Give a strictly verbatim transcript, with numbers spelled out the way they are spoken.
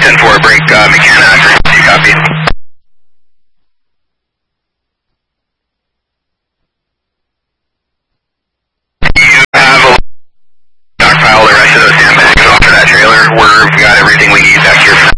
ten four, break uh, McKenna, you copy. You have a stockpile the rest of those sandbags off of that trailer. We've got everything we need back here.